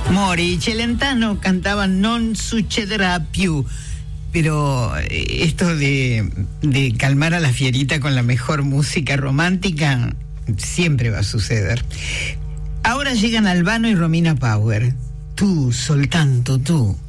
Mori y Celentano cantaban Non succederà più, pero esto de calmar a la fierita con la mejor música romántica siempre va a suceder. Ahora llegan Albano y Romina Power. Tú, soltanto tú.